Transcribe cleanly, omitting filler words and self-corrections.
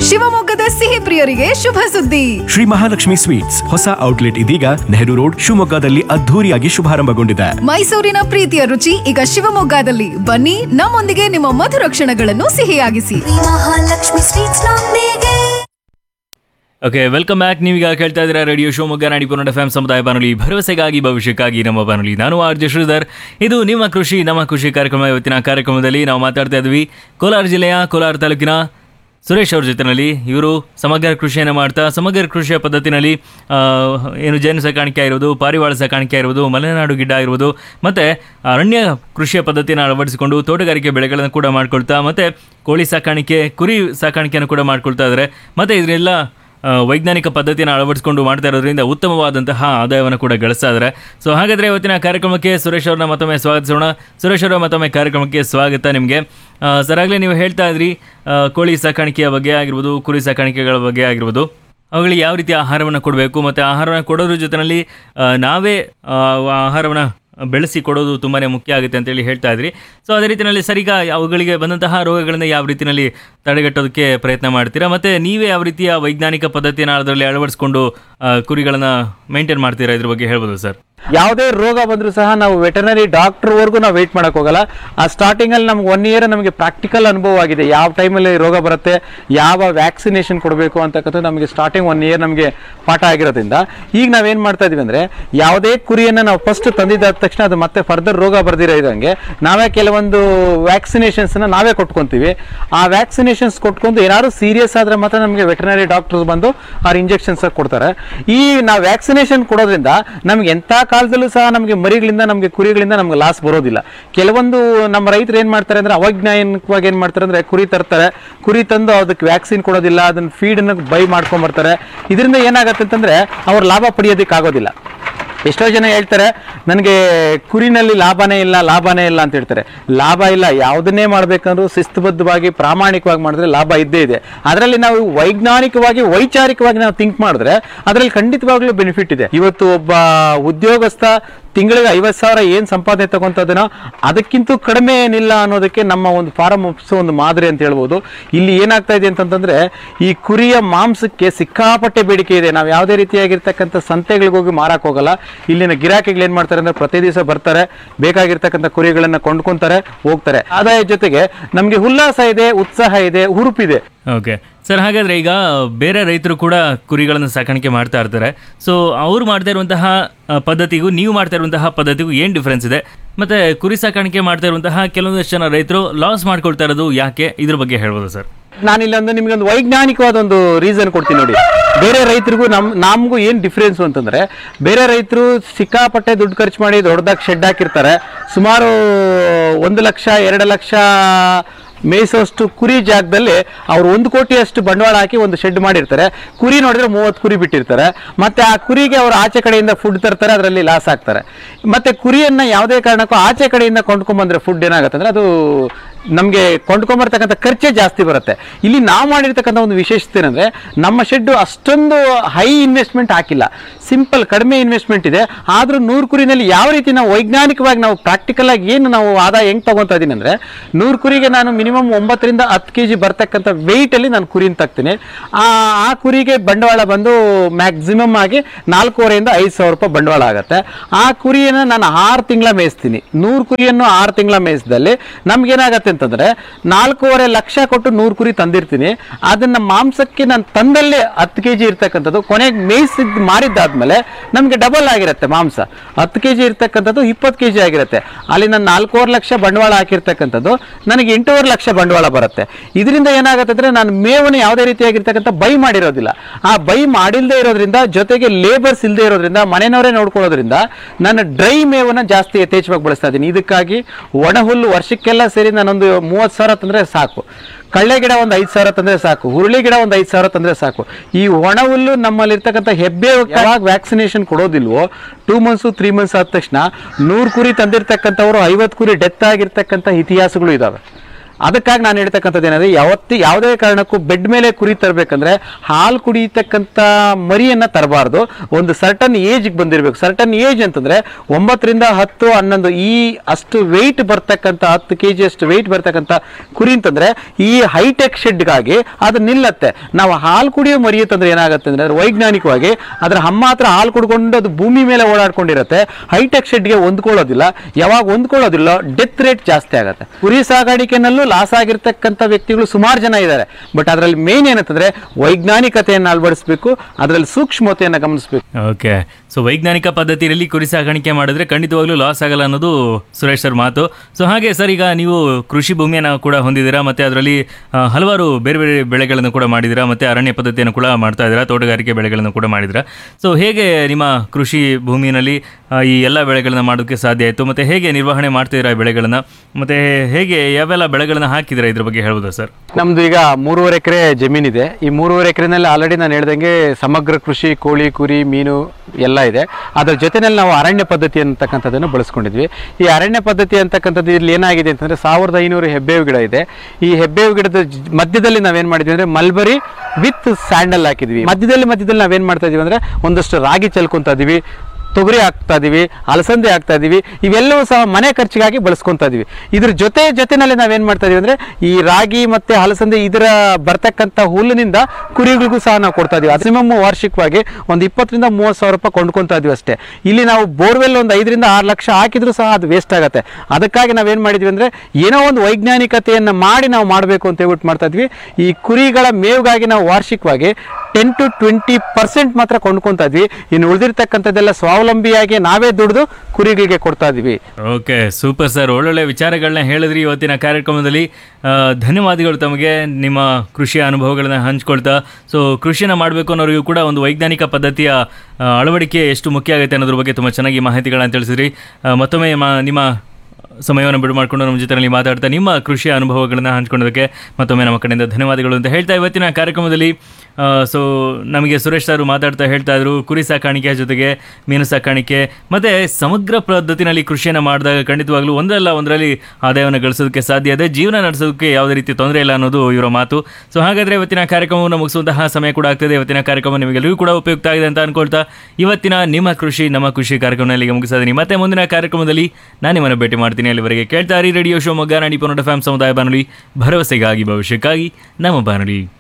ಶಿವಮೊಗ್ಗದ ಸಿಹಿ ಪ್ರಿಯರಿಗೆ ಶುಭ ಸುದ್ದಿ. ಶ್ರೀ ಮಹಾಲಕ್ಷ್ಮಿ ಸ್ವೀಟ್ಸ್ ಹೊಸ ಔಟ್ಲೆಟ್ ಇದೀಗ ನೆಹರು ರೋಡ್ ಶಿವಮೊಗ್ಗದಲ್ಲಿ ಅದ್ಧೂರಿಯಾಗಿ ಶುಭಾರಂಭಗೊಂಡಿದೆ. ಮೈಸೂರಿನ ಪ್ರೀತಿಯ ರುಚಿ ಈಗ ಶಿವಮೊಗ್ಗದಲ್ಲಿ. ಬನ್ನಿ, ನಮ್ಮೊಂದಿಗೆ ನಿಮ್ಮ ಮಧುರ ಕ್ಷಣಗಳನ್ನು ಸಿಹಿಯಾಗಿಸಿ. ಮಹಾಲಕ್ಷ್ಮಿ ಸ್ವೀಟ್ಸ್ ನೊಂದಿಗೆ. Okay, welcome back. ನೀವೀಗ ಕೇಳ್ತಾ ಇದ್ದೀರಾ ರೇಡಿಯೋ ಶಿವಮೊಗ್ಗ 90.8 FM ಸಮುದಾಯ ಬಾನುಲಿ, ಭರವಸೆಗಾಗಿ ಭವಿಷ್ಯಕ್ಕಾಗಿ ನಮ್ಮ ಬಾನುಲಿ. ನಾನು ಆರ್ ಜೆ ಶ್ರೀಧರ್. ಇದು ನಿಮ್ಮ ಕೃಷಿ ನಮ್ಮ ಖುಷಿ ಕಾರ್ಯಕ್ರಮ. ಇವತ್ತಿನ ಕಾರ್ಯಕ್ರಮದಲ್ಲಿ ನಾವು ಮಾತಾಡ್ತಾ ಇದ್ವಿ ಕೋಲಾರ ಜಿಲ್ಲೆಯ ಕೋಲಾರ ತಾಲೂಕಿನ ಸುರೇಶ್ ಅವ್ರ ಜೊತೆಯಲ್ಲಿ. ಇವರು ಸಮಗ್ರ ಕೃಷಿಯನ್ನು ಮಾಡ್ತಾ ಸಮಗ್ರ ಕೃಷಿಯ ಪದ್ಧತಿನಲ್ಲಿ ಏನು ಜೇನು ಸಾಕಾಣಿಕೆ ಆಗಿರ್ಬೋದು, ಪಾರಿವಾಳ ಸಾಕಾಣಿಕೆ ಆಗಿರ್ಬೋದು, ಮಲೆನಾಡು ಗಿಡ್ಡ ಆಗಿರ್ಬೋದು, ಮತ್ತು ಅರಣ್ಯ ಕೃಷಿಯ ಪದ್ಧತಿಯನ್ನು ಅಳವಡಿಸಿಕೊಂಡು ತೋಟಗಾರಿಕೆ ಬೆಳೆಗಳನ್ನು ಕೂಡ ಮಾಡ್ಕೊಳ್ತಾ, ಮತ್ತು ಕೋಳಿ ಸಾಕಾಣಿಕೆ, ಕುರಿ ಸಾಕಾಣಿಕೆಯನ್ನು ಕೂಡ ಮಾಡ್ಕೊಳ್ತಾ ಇದ್ದಾರೆ. ಮತ್ತು ಇದನ್ನೆಲ್ಲ ವೈಜ್ಞಾನಿಕ ಪದ್ಧತಿಯನ್ನು ಅಳವಡಿಸಿಕೊಂಡು ಮಾಡ್ತಾ ಇರೋದ್ರಿಂದ ಉತ್ತಮವಾದಂತಹ ಆದಾಯವನ್ನು ಕೂಡ ಗಳಿಸ್ತಾ ಇದ್ದಾರೆ. ಸೊ ಹಾಗಾದರೆ ಇವತ್ತಿನ ಕಾರ್ಯಕ್ರಮಕ್ಕೆ ಸುರೇಶ್ ಅವ್ರನ್ನ ಮತ್ತೊಮ್ಮೆ ಸ್ವಾಗತಿಸೋಣ. ಸುರೇಶ್ ಅವರ ಮತ್ತೊಮ್ಮೆ ಕಾರ್ಯಕ್ರಮಕ್ಕೆ ಸ್ವಾಗತ ನಿಮಗೆ. ಸರ್, ಆಗಲೇ ನೀವು ಹೇಳ್ತಾ ಇದ್ರಿ ಕೋಳಿ ಸಾಕಾಣಿಕೆಯ ಬಗ್ಗೆ ಆಗಿರ್ಬೋದು, ಕುರಿ ಸಾಕಾಣಿಕೆಗಳ ಬಗ್ಗೆ ಆಗಿರ್ಬೋದು, ಅವುಗಳಿಗೆ ಯಾವ ರೀತಿ ಆಹಾರವನ್ನು ಕೊಡಬೇಕು, ಮತ್ತು ಆಹಾರವನ್ನು ಕೊಡೋದ್ರ ಜೊತೆಯಲ್ಲಿ ನಾವೇ ಆಹಾರವನ್ನು ಬೆಳೆಸಿ ಕೊಡೋದು ತುಂಬಾ ಮುಖ್ಯ ಆಗುತ್ತೆ ಅಂತೇಳಿ ಹೇಳ್ತಾ ಇದ್ರಿ. ಸೊ ಅದೇ ರೀತಿಯಲ್ಲಿ ಸರಿಗ ಅವುಗಳಿಗೆ ಬಂದಂತಹ ರೋಗಗಳನ್ನು ಯಾವ ರೀತಿಯಲ್ಲಿ ತಡೆಗಟ್ಟೋದಕ್ಕೆ ಪ್ರಯತ್ನ ಮಾಡ್ತೀರಾ, ಮತ್ತು ನೀವೇ ಯಾವ ರೀತಿಯ ವೈಜ್ಞಾನಿಕ ಪದ್ಧತಿಯನ್ನು ಅದರಲ್ಲಿ ಅಳವಡಿಸ್ಕೊಂಡು ಕುರಿಗಳನ್ನು ಮೇಂಟೈನ್ ಮಾಡ್ತೀರಾ, ಇದ್ರ ಬಗ್ಗೆ ಹೇಳ್ಬೋದು ಸರ್? ಯಾವುದೇ ರೋಗ ಬಂದರೂ ಸಹ ನಾವು ವೆಟರ್ನರಿ ಡಾಕ್ಟರ್ವರೆಗೂ ನಾವು ವೆಯ್ಟ್ ಮಾಡೋಕೆ ಹೋಗಲ್ಲ. ಆ ಸ್ಟಾರ್ಟಿಂಗಲ್ಲಿ ನಮ್ಗೆ 1 ಇಯರ್ ನಮಗೆ ಪ್ರಾಕ್ಟಿಕಲ್ ಅನುಭವ ಆಗಿದೆ. ಯಾವ ಟೈಮಲ್ಲಿ ರೋಗ ಬರುತ್ತೆ, ಯಾವ ವ್ಯಾಕ್ಸಿನೇಷನ್ ಕೊಡಬೇಕು ಅಂತಕ್ಕಂಥ ನಮಗೆ ಸ್ಟಾರ್ಟಿಂಗ್ 1 ಇಯರ್ ನಮಗೆ ಪಾಠ ಆಗಿರೋದ್ರಿಂದ ಈಗ ನಾವೇನು ಮಾಡ್ತಾ ಇದೀವಿ ಅಂದರೆ, ಯಾವುದೇ ಕುರಿಯನ್ನು ನಾವು ಫಸ್ಟ್ ತಂದಿದ್ದಾದ ತಕ್ಷಣ ಅದು ಮತ್ತೆ ಫರ್ದರ್ ರೋಗ ಬರ್ದಿರೋ ಇದ್ದಂಗೆ ನಾವೇ ಕೆಲವೊಂದು ವ್ಯಾಕ್ಸಿನೇಷನ್ಸ್ನ ನಾವೇ ಕೊಟ್ಕೊತೀವಿ. ಆ ವ್ಯಾಕ್ಸಿನೇಷನ್ಸ್ ಕೊಟ್ಕೊಂಡು ಏನಾದ್ರು ಸೀರಿಯಸ್ ಆದರೆ ಮಾತ್ರ ನಮಗೆ ವೆಟರ್ನರಿ ಡಾಕ್ಟರ್ಸ್ ಬಂದು ಅವ್ರ ಇಂಜೆಕ್ಷನ್ಸ್ ಕೊಡ್ತಾರೆ. ಈ ನಾವು ವ್ಯಾಕ್ಸಿನೇಷನ್ ಕೊಡೋದ್ರಿಂದ ನಮ್ಗೆ ಎಂಥ ಕಾಲದಲ್ಲೂ ಸಹ ನಮಗೆ ಮರಿಗಳಿಂದ, ನಮಗೆ ಕುರಿಗಳಿಂದ ನಮ್ಗೆ ಲಾಸ್ ಬರೋದಿಲ್ಲ. ಕೆಲವೊಂದು ನಮ್ಮ ರೈತರು ಏನು ಮಾಡ್ತಾರೆ ಅಂದರೆ, ಅವೈಜ್ಞಾನಿಕವಾಗಿ ಏನು ಮಾಡ್ತಾರೆ ಅಂದರೆ, ಕುರಿ ತರ್ತಾರೆ, ಕುರಿ ತಂದು ಅದಕ್ಕೆ ವ್ಯಾಕ್ಸಿನ್ ಕೊಡೋದಿಲ್ಲ, ಅದನ್ನು ಫೀಡನ್ನು ಬೈ ಮಾಡ್ಕೊಂಬರ್ತಾರೆ. ಇದರಿಂದ ಏನಾಗುತ್ತೆ ಅಂತಂದರೆ ಅವ್ರು ಲಾಭ ಪಡೆಯೋದಕ್ಕೆ ಆಗೋದಿಲ್ಲ. ಎಷ್ಟೋ ಜನ ಹೇಳ್ತಾರೆ ನನಗೆ ಕುರಿನಲ್ಲಿ ಲಾಭನೇ ಇಲ್ಲ ಅಂತ ಹೇಳ್ತಾರೆ. ಲಾಭ ಇಲ್ಲ, ಯಾವುದನ್ನೇ ಮಾಡಬೇಕಂದ್ರೂ ಶಿಸ್ತುಬದ್ಧವಾಗಿ ಪ್ರಾಮಾಣಿಕವಾಗಿ ಮಾಡಿದ್ರೆ ಲಾಭ ಇದ್ದೇ ಇದೆ. ಅದರಲ್ಲಿ ನಾವು ವೈಜ್ಞಾನಿಕವಾಗಿ ವೈಚಾರಿಕವಾಗಿ ನಾವು ಥಿಂಕ್ ಮಾಡಿದ್ರೆ ಅದರಲ್ಲಿ ಖಂಡಿತವಾಗ್ಲೂ ಬೆನಿಫಿಟ್ ಇದೆ. ಇವತ್ತು ಒಬ್ಬ ಉದ್ಯೋಗಸ್ಥ ತಿಂಗಳಿಗೆ 50,000 ಏನು ಸಂಪಾದನೆ ತಗೊಂತದನೋ ಅದಕ್ಕಿಂತ ಕಡಿಮೆ ಏನಿಲ್ಲ ಅನ್ನೋದಕ್ಕೆ ನಮ್ಮ ಒಂದು ಫಾರಂ ಒಂದು ಮಾದರಿ ಅಂತ ಹೇಳ್ಬೋದು. ಇಲ್ಲಿ ಏನಾಗ್ತಾ ಇದೆ ಅಂತಂದ್ರೆ, ಈ ಕುರಿಯ ಮಾಂಸಕ್ಕೆ ಸಿಕ್ಕಾಪಟ್ಟೆ ಬೇಡಿಕೆ ಇದೆ. ನಾವು ಯಾವುದೇ ರೀತಿಯಾಗಿರ್ತಕ್ಕಂಥ ಸಂತೆಗಳಿಗೆ ಹೋಗಿ ಮಾರಕ್ಕೆ ಹೋಗಲ್ಲ. ಇಲ್ಲಿನ ಗಿರಾಕಿಗಳು ಏನು ಮಾಡ್ತಾರೆ ಅಂದರೆ, ಪ್ರತಿ ದಿವಸ ಬರ್ತಾರೆ, ಬೇಕಾಗಿರ್ತಕ್ಕಂಥ ಕುರಿಗಳನ್ನು ಕೊಂಡ್ಕೊಂತಾರೆ, ಹೋಗ್ತಾರೆ. ಆದಾಯ ಜೊತೆಗೆ ನಮಗೆ ಉಲ್ಲಾಸ ಇದೆ, ಉತ್ಸಾಹ ಇದೆ, ಹುರುಪಿದೆ. ಓಕೆ ಸರ್, ಹಾಗಾದರೆ ಈಗ ಬೇರೆ ರೈತರು ಕೂಡ ಕುರಿಗಳನ್ನು ಸಾಕಾಣಿಕೆ ಮಾಡ್ತಾ ಇರ್ತಾರೆ. ಸೊ ಅವ್ರು ಮಾಡ್ತಾ ಇರುವಂತಹ ಪದ್ಧತಿಗೂ ನೀವು ಮಾಡ್ತಾ ಇರುವಂತಹ ಪದ್ಧತಿಗೂ ಏನು ಡಿಫ್ರೆನ್ಸ್ ಇದೆ? ಮತ್ತು ಕುರಿ ಸಾಕಾಣಿಕೆ ಮಾಡ್ತಾ ಇರುವಂತಹ ಕೆಲವೊಂದಷ್ಟು ಜನ ರೈತರು ಲಾಸ್ ಮಾಡ್ಕೊಳ್ತಾ ಇರೋದು ಯಾಕೆ, ಇದ್ರ ಬಗ್ಗೆ ಹೇಳ್ಬೋದು ಸರ್? ನಾನಿಲ್ಲೊಂದು ನಿಮಗೆ ಒಂದು ವೈಜ್ಞಾನಿಕವಾದ ಒಂದು ರೀಸನ್ ಕೊಡ್ತೀನಿ ನೋಡಿ. ಬೇರೆ ರೈತರಿಗೂ ನಮಗೂ ಏನು ಡಿಫ್ರೆನ್ಸು ಅಂತಂದರೆ, ಬೇರೆ ರೈತರು ಸಿಕ್ಕಾಪಟ್ಟೆ ದುಡ್ಡು ಖರ್ಚು ಮಾಡಿ ದೊಡ್ಡದಾಗಿ ಶೆಡ್ ಹಾಕಿರ್ತಾರೆ. ಸುಮಾರು 1 ಲಕ್ಷ 2 ಲಕ್ಷ ಮೇಯಿಸೋಷ್ಟು ಕುರಿ ಜಾಗದಲ್ಲಿ ಅವ್ರು 1 ಕೋಟಿಯಷ್ಟು ಬಂಡವಾಳ ಹಾಕಿ ಒಂದು ಶೆಡ್ ಮಾಡಿರ್ತಾರೆ. ಕುರಿ ನೋಡಿದ್ರೆ 30 ಕುರಿ ಬಿಟ್ಟಿರ್ತಾರೆ. ಮತ್ತು ಆ ಕುರಿಗೆ ಅವರು ಆಚೆ ಕಡೆಯಿಂದ ಫುಡ್ ತರ್ತಾರೆ, ಅದರಲ್ಲಿ ಲಾಸ್ ಆಗ್ತಾರೆ. ಮತ್ತು ಕುರಿಯನ್ನು ಯಾವುದೇ ಕಾರಣಕ್ಕೂ ಆಚೆ ಕಡೆಯಿಂದ ಕೊಂಡ್ಕೊಂಬಂದ್ರೆ ಫುಡ್ ಏನಾಗುತ್ತೆ ಅಂದರೆ, ಅದು ನಮಗೆ ಕೊಂಡ್ಕೊಂಬರ್ತಕ್ಕಂಥ ಖರ್ಚೇ ಜಾಸ್ತಿ ಬರುತ್ತೆ. ಇಲ್ಲಿ ನಾವು ಮಾಡಿರ್ತಕ್ಕಂಥ ಒಂದು ವಿಶೇಷತೆ ಏನಂದರೆ, ನಮ್ಮ ಶೆಡ್ಡು ಅಷ್ಟೊಂದು ಹೈ ಇನ್ವೆಸ್ಟ್ಮೆಂಟ್ ಹಾಕಿಲ್ಲ, ಸಿಂಪಲ್ ಕಡಿಮೆ ಇನ್ವೆಸ್ಟ್ಮೆಂಟ್ ಇದೆ. ಆದರೂ 100 ಕುರಿನಲ್ಲಿ ಯಾವ ರೀತಿ ನಾವು ವೈಜ್ಞಾನಿಕವಾಗಿ ನಾವು ಪ್ರಾಕ್ಟಿಕಲ್ ಆಗಿ ಏನು ನಾವು ಆದಾಯ ಹೆಂಗೆ ತಗೊತಾ ಇದ್ದೀನಿ ಅಂದರೆ, 100 ಕುರಿಗೆ ನಾನು ಮಿನಿಮಮ್ 9 ರಿಂದ 10 kg ಬರ್ತಕ್ಕಂಥ ವೆಯ್ಟಲ್ಲಿ ನಾನು ಕುರಿನ ತಗ್ತೀನಿ. ಆ ಕುರಿಗೆ ಬಂಡವಾಳ ಬಂದು ಮ್ಯಾಕ್ಸಿಮಮ್ ಆಗಿ 4,500 ರಿಂದ 5,000 ರೂಪಾಯಿ ಬಂಡವಾಳ ಆಗುತ್ತೆ. ಆ ಕುರಿಯನ್ನು ನಾನು 6 ತಿಂಗಳ ಮೇಯಿಸ್ತೀನಿ. 100 ಕುರಿಯನ್ನು 6 ತಿಂಗಳ ಮೇಯಿಸಿದಲ್ಲಿ ನಮ್ಗೇನಾಗತ್ತೆ ಅಂತಂದ್ರೆ, 4,500 ಲಕ್ಷ ಕೊಟ್ಟು 100 ಕುರಿ ತಂದಿರ್ತೀನಿ. ಅದನ್ನ ಮಾಂಸಕ್ಕೆ ನಾನು ತಂದಲ್ಲೇ 10 kg ಇರ್ತಕ್ಕಂಥದ್ದು ಕೊನೆಗೆ ಮೇಯಿಸಿದ್ ಮಾರಿದ್ದಾದ್ಮೇಲೆ ನಮಗೆ ಡಬಲ್ ಆಗಿರುತ್ತೆ. ಮಾಂಸ 10 kg ಇರ್ತಕ್ಕಂಥದ್ದು 20 kg ಆಗಿರುತ್ತೆ. ಅಲ್ಲಿ ನಾನು 4,500 ಲಕ್ಷ ಬಂಡವಾಳ ಹಾಕಿರ್ತಕ್ಕಂಥದ್ದು ನನಗೆ 8,500 ಲಕ್ಷ ಬಂಡವಾಳ ಬರುತ್ತೆ. ಇದರಿಂದ ಏನಾಗುತ್ತೆ ಅಂದ್ರೆ, ನಾನು ಮೇವನ್ನು ಯಾವುದೇ ರೀತಿಯಾಗಿರ್ತಕ್ಕಂಥ ಬೈ ಮಾಡಿರೋದಿಲ್ಲ. ಆ ಬೈ ಮಾಡಿಲ್ಲದೆ ಇರೋದ್ರಿಂದ, ಜೊತೆಗೆ ಲೇಬರ್ಸ್ ಇಲ್ಲದೆ ಇರೋದ್ರಿಂದ, ಮನೆಯವರೇ ನೋಡ್ಕೊಳ್ಳೋದ್ರಿಂದ ನಾನು ಡ್ರೈ ಮೇವನ್ನು ಜಾಸ್ತಿ ಯಥೇಚ್ಛವಾಗಿ ಬಳಸ್ತಾ ಇದ್ದೀನಿ. ಇದಕ್ಕಾಗಿ ಒಣ ಹುಲ್ಲು ವರ್ಷಕ್ಕೆಲ್ಲ ಸೇರಿ ನಾನೊಂದು 30,000 ತಂದ್ರೆ ಸಾಕು. ಕಳ್ಳೆ ಗಿಡ ಒಂದು 5,000 ತಂದ್ರೆ ಸಾಕು. ಹುರುಳಿ ಗಿಡ ಒಂದು 5,000 ತಂದ್ರೆ ಸಾಕು. ಈ ಒಣ ಹುಲ್ಲು ನಮ್ಮಲ್ಲಿರ್ತಕ್ಕಂಥ ಹೆಬ್ಬೆ ಯಾವಾಗ ವ್ಯಾಕ್ಸಿನೇಷನ್ ಕೊಡೋದಿಲ್ವೋ, 2 months 3 months ಆದ ತಕ್ಷಣ 100 ಕುರಿ ತಂದಿರ್ತಕ್ಕಂಥವ್ರು 50 ಕುರಿ ಡೆತ್ ಆಗಿರ್ತಕ್ಕಂಥ ಇತಿಹಾಸಗಳು ಇದಾವೆ. ಅದಕ್ಕಾಗಿ ನಾನು ಹೇಳ್ತಕ್ಕಂಥದ್ದು ಏನಂದ್ರೆ ಯಾವುದೇ ಕಾರಣಕ್ಕೂ ಬೆಡ್ ಮೇಲೆ ಕುರಿ ತರಬೇಕಂದ್ರೆ ಹಾಲು ಕುಡಿಯತಕ್ಕಂಥ ಮರಿಯನ್ನ ತರಬಾರ್ದು. ಒಂದು ಸರ್ಟನ್ ಏಜ್ಗೆ ಬಂದಿರಬೇಕು. ಸರ್ಟನ್ ಏಜ್ ಅಂತಂದ್ರೆ 9 ರಿಂದ 10, 11 ಈ ಅಷ್ಟು ವೆಯ್ಟ್ ಬರ್ತಕ್ಕಂಥ 10 kg ಅಷ್ಟು ವೆಯ್ಟ್ ಬರ್ತಕ್ಕಂಥ ಕುರಿ ಅಂತಂದ್ರೆ ಈ ಹೈಟೆಕ್ ಶೆಡ್ಗಾಗಿ ಅದು ನಿಲ್ಲತ್ತೆ. ನಾವು ಹಾಲು ಕುಡಿಯೋ ಮರಿ ಅಂತಂದ್ರೆ ಏನಾಗುತ್ತೆ ಅಂದ್ರೆ ವೈಜ್ಞಾನಿಕವಾಗಿ ಅದರ ಅಮ್ಮ ಹತ್ರ ಹಾಲು ಕುಡ್ಕೊಂಡು ಅದು ಭೂಮಿ ಮೇಲೆ ಓಡಾಡ್ಕೊಂಡಿರುತ್ತೆ. ಹೈಟೆಕ್ ಶೆಡ್ಗೆ ಹೊಂದ್ಕೊಳ್ಳೋದಿಲ್ಲ. ಯಾವಾಗ ಹೊಂದ್ಕೊಳ್ಳೋದಿಲ್ಲ ಡೆತ್ ರೇಟ್ ಜಾಸ್ತಿ ಆಗುತ್ತೆ. ಕುರಿ ಸಾಗಾಣಿಕೆನಲ್ಲೂ ಲಾಸ್ ಆಗಿರ್ತಕ್ಕಂಥ ವ್ಯಕ್ತಿಗಳು ಸುಮಾರು ಜನ ಇದ್ದಾರೆ. ಬಟ್ ಅದರಲ್ಲಿ ಮೇನ್ ಏನಂತಂದ್ರೆ ವೈಜ್ಞಾನಿಕತೆಯನ್ನು ಅಳವಡಿಸಬೇಕು, ಅದರಲ್ಲಿ ಸೂಕ್ಷ್ಮತೆಯನ್ನು ಗಮನಿಸಬೇಕು. ಓಕೆ, ಸೊ ವೈಜ್ಞಾನಿಕ ಪದ್ಧತಿಯಲ್ಲಿ ಕುರಿ ಸಾಗಾಣಿಕೆ ಮಾಡಿದ್ರೆ ಖಂಡಿತವಾಗ್ಲೂ ಲಾಸ್ ಆಗಲ್ಲ ಅನ್ನೋದು ಸುರೇಶ್ ಸರ್ ಮಾತು. ಸೊ ಹಾಗೆ ಸರ್, ಈಗ ನೀವು ಕೃಷಿ ಭೂಮಿಯನ್ನು ಕೂಡ ಹೊಂದಿದ್ದೀರಾ, ಮತ್ತೆ ಅದರಲ್ಲಿ ಹಲವಾರು ಬೇರೆ ಬೇರೆ ಬೆಳೆಗಳನ್ನು ಕೂಡ ಮಾಡಿದ್ದೀರಾ, ಮತ್ತೆ ಅರಣ್ಯ ಪದ್ಧತಿಯನ್ನು ಕೂಡ ಮಾಡ್ತಾ ಇದ್ದೀರಾ, ತೋಟಗಾರಿಕೆ ಬೆಳೆಗಳನ್ನು ಕೂಡ ಮಾಡಿದ್ದೀರಾ. ಸೊ ಹೇಗೆ ನಿಮ್ಮ ಕೃಷಿ ಭೂಮಿಯಲ್ಲಿ ಈ ಎಲ್ಲ ಬೆಳೆಗಳನ್ನ ಮಾಡೋಕ್ಕೆ ಸಾಧ್ಯ ಆಯಿತು, ಮತ್ತೆ ಹೇಗೆ ನಿರ್ವಹಣೆ ಮಾಡ್ತಿದ್ದೀರಾ ಈ ಬೆಳೆಗಳನ್ನು, ಮತ್ತೆ ಹೇಗೆ ಯಾವೆಲ್ಲ ಬೆಳೆಗಳನ್ನ ಹಾಕಿದ್ದೀರಾ, ಇದ್ರ ಬಗ್ಗೆ ಹೇಳ್ಬೋದಾ ಸರ್? ನಮ್ದು ಈಗ 3.5 ಎಕರೆ ಜಮೀನಿದೆ. ಈ 3.5 ಎಕರೆನಲ್ಲಿ ಆಲ್ರೆಡಿ ನಾನು ಹೇಳ್ದಂಗೆ ಸಮಗ್ರ ಕೃಷಿ, ಕೋಳಿ, ಕುರಿ, ಮೀನು ಎಲ್ಲ ಇದೆ. ಅದರ ಜೊತೆಯಲ್ಲಿ ನಾವು ಅರಣ್ಯ ಪದ್ಧತಿ ಅಂತಕ್ಕಂಥದ್ದನ್ನು ಬಳಸ್ಕೊಂಡಿದ್ವಿ. ಈ ಅರಣ್ಯ ಪದ್ಧತಿ ಅಂತಕ್ಕಂಥದ್ದು ಇಲ್ಲಿ ಏನಾಗಿದೆ ಅಂತಂದ್ರೆ 1500 ಹೆಬ್ಬೇವು ಗಿಡ ಇದೆ. ಈ ಹೆಬ್ಬೇವು ಗಿಡದ ಮಧ್ಯದಲ್ಲಿ ನಾವೇನ್ ಮಾಡಿದ್ವಿ ಅಂದ್ರೆ ಮಲ್ಬರಿ ವಿತ್ ಸ್ಯಾಂಡಲ್ ಹಾಕಿದ್ವಿ. ಮಧ್ಯದಲ್ಲಿ ನಾವೇನ್ ಮಾಡ್ತಾ ಇದೀವಿ ಅಂದ್ರೆ ಒಂದಷ್ಟು ರಾಗಿ ಚೆಲ್ಕೊಂತ ಇದೀವಿ, ತೊಗರಿ ಹಾಕ್ತಾ ಇದೀವಿ, ಅಲಸಂದೆ ಹಾಕ್ತಾ ಇದೀವಿ. ಇವೆಲ್ಲವೂ ಸಹ ಮನೆ ಖರ್ಚಿಗಾಗಿ ಬಳಸ್ಕೊತಾ ಇದೀವಿ. ಇದ್ರ ಜೊತೆನಲ್ಲಿ ನಾವೇನ್ ಮಾಡ್ತಾ ಇದೀವಿ ಅಂದ್ರೆ ಈ ರಾಗಿ ಮತ್ತೆ ಅಲಸಂದೆ ಇದರ ಬರ್ತಕ್ಕಂಥ ಹುಲ್ಲಿನಿಂದ ಕುರಿಗಳಿಗೂ ಸಹ ನಾವು ಕೊಡ್ತಾ ಇದೀವಿ. ಮ್ಯಾಕ್ಸಿಮಮ್ ವಾರ್ಷಿಕವಾಗಿ ಒಂದು 20 ರಿಂದ 30 ಸಾವಿರ ರೂಪಾಯಿ ಕೊಂಡ್ಕೊತಾ ಇದೀವಿ ಅಷ್ಟೇ. ಇಲ್ಲಿ ನಾವು ಬೋರ್ವೆಲ್ ಒಂದು 5 ರಿಂದ 6 ಲಕ್ಷ ಹಾಕಿದ್ರು ಸಹ ಅದು ವೇಸ್ಟ್ ಆಗುತ್ತೆ. ಅದಕ್ಕಾಗಿ ನಾವೇನ್ ಮಾಡಿದ್ವಿ ಅಂದ್ರೆ ಏನೋ ಒಂದು ವೈಜ್ಞಾನಿಕತೆಯನ್ನು ಮಾಡಿ ನಾವು ಮಾಡಬೇಕು ಅಂತ ಹೇಳ್ಬಿಟ್ಟು ಮಾಡ್ತಾ ಇದ್ವಿ. ಈ ಕುರಿಗಳ ಮೇವಿಗಾಗಿ ನಾವು ವಾರ್ಷಿಕವಾಗಿ 10 to 20% ಮಾತ್ರ ಕೊಂಡ್ಕೊತಾ ಇದ್ವಿ. ಇನ್ನು ಉಳಿದಿರ್ತಕ್ಕಂಥದ್ದೆಲ್ಲ ಸ್ವಾವಲಂಬಿಯಾಗಿ ನಾವೇ ದುಡಿದು ಕುರಿಗಳಿಗೆ ಕೊಡ್ತಾ ಇದೀವಿ. ಓಕೆ, ಸೂಪರ್ ಸರ್, ಒಳ್ಳೊಳ್ಳೆ ವಿಚಾರಗಳನ್ನ ಹೇಳಿದ್ರಿ ಇವತ್ತಿನ ಕಾರ್ಯಕ್ರಮದಲ್ಲಿ. ಧನ್ಯವಾದಗಳು ತಮಗೆ, ನಿಮ್ಮ ಕೃಷಿಯ ಅನುಭವಗಳನ್ನ ಹಂಚ್ಕೊಳ್ತಾ. ಸೊ ಕೃಷಿನ ಮಾಡಬೇಕು ಅನ್ನೋರಿಗೂ ಕೂಡ ಒಂದು ವೈಜ್ಞಾನಿಕ ಪದ್ಧತಿಯ ಅಳವಡಿಕೆ ಎಷ್ಟು ಮುಖ್ಯ ಆಗುತ್ತೆ ಅನ್ನೋದ್ರ ಬಗ್ಗೆ ತುಂಬ ಚೆನ್ನಾಗಿ ಮಾಹಿತಿಗಳನ್ನ ತಿಳಿಸಿದ್ರಿ. ಮತ್ತೊಮ್ಮೆ ನಿಮ್ಮ ಸಮಯವನ್ನು ಬಿಡು ಮಾಡಿಕೊಂಡು ನಮ್ಮ ಜೊತೆಯಲ್ಲಿ ಮಾತಾಡ್ತಾ ನಿಮ್ಮ ಕೃಷಿಯ ಅನುಭವಗಳನ್ನು ಹಂಚ್ಕೊಳ್ಳೋದಕ್ಕೆ ಮತ್ತೊಮ್ಮೆ ನಮ್ಮ ಕಡೆಯಿಂದ ಧನ್ಯವಾದಗಳು ಅಂತ ಹೇಳ್ತಾ ಇವತ್ತಿನ ಕಾರ್ಯಕ್ರಮದಲ್ಲಿ ಸೊ ನಮಗೆ ಸುರೇಶ್ ಸರ್ ಮಾತಾಡ್ತಾ ಹೇಳ್ತಾ ಇದ್ರು ಕುರಿ ಸಾಕಾಣಿಕೆ ಜೊತೆಗೆ ಮೀನು ಸಾಕಾಣಿಕೆ ಮತ್ತು ಸಮಗ್ರ ಪದ್ಧತಿನಲ್ಲಿ ಕೃಷಿಯನ್ನು ಮಾಡಿದಾಗ ಖಂಡಿತವಾಗ್ಲೂ ಒಂದರಲ್ಲಿ ಆದಾಯವನ್ನು ಗಳಿಸೋದಕ್ಕೆ ಸಾಧ್ಯ ಇದೆ, ಜೀವನ ನಡೆಸೋದಕ್ಕೆ ಯಾವುದೇ ರೀತಿ ತೊಂದರೆ ಇಲ್ಲ ಅನ್ನೋದು ಇವರ ಮಾತು. ಸೊ ಹಾಗಾದರೆ ಇವತ್ತಿನ ಕಾರ್ಯಕ್ರಮವನ್ನು ಮುಗಿಸುವಂತಹ ಸಮಯ ಕೂಡ ಆಗ್ತದೆ. ಇವತ್ತಿನ ಕಾರ್ಯಕ್ರಮ ನಿಮಗೆಲ್ಲರಿಗೂ ಕೂಡ ಉಪಯುಕ್ತ ಆಗಿದೆ ಅಂತ ಅನ್ಕೊಳ್ತಾ ಇವತ್ತಿನ ನಿಮ್ಮ ಕೃಷಿ ನಮ್ಮ ಕೃಷಿ ಕಾರ್ಯಕ್ರಮದಲ್ಲಿ ಮುಗಿಸಿದ್ದೀನಿ. ಮತ್ತೆ ಮುಂದಿನ ಕಾರ್ಯಕ್ರಮದಲ್ಲಿ ನಾನು ನಿಮ್ಮನ್ನು ಭೇಟಿ ಮಾಡ್ತೀನಿ. ಅಲ್ಲಿವರೆಗೆ ಕೇಳ್ತಾ ಇರಿ ರೇಡಿಯೋ ಶಿವಮೊಗ್ಗ 90.8 FM ಸಮುದಾಯ ಬಾನುಲಿ, ಭರವಸೆಗಾಗಿ ಭವಿಷ್ಯಕ್ಕಾಗಿ ನಮ್ಮ ಬಾನುಲಿ.